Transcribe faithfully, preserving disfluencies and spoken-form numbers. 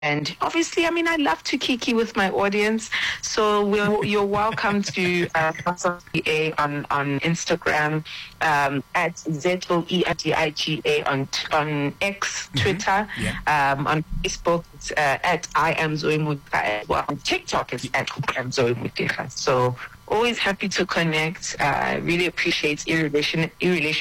And obviously, I mean, I love to kiki with my audience. So we're, you're welcome to uh, A on, on Instagram, um, at Z O E D I G A on, on X, Twitter, mm-hmm. yeah. um, on Facebook, it's uh, at I am Zoe Muteka as well. On TikTok, it's at I am Zoe Muteka. So always happy to connect. I uh, really appreciate irrelation, irrelation